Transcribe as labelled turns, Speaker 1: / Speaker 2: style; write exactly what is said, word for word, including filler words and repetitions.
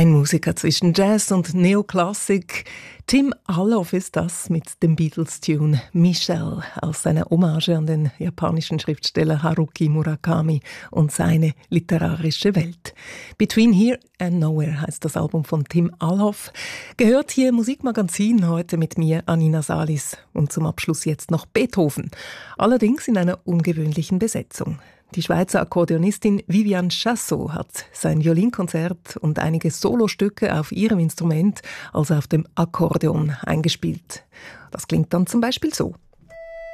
Speaker 1: Ein Musiker zwischen Jazz und Neoklassik. Tim Allof ist das mit dem Beatles-Tune Michelle aus seiner Hommage an den japanischen Schriftsteller Haruki Murakami und seine literarische Welt. Between Here and Nowhere heißt das Album von Tim Allof. Gehört hier Musikmagazin heute mit mir, Anina Salis. Und zum Abschluss jetzt noch Beethoven. Allerdings in einer ungewöhnlichen Besetzung. Die Schweizer Akkordeonistin Viviane Chassot hat sein Violinkonzert und einige Solostücke auf ihrem Instrument, also auf dem Akkordeon, eingespielt. Das klingt dann zum Beispiel so.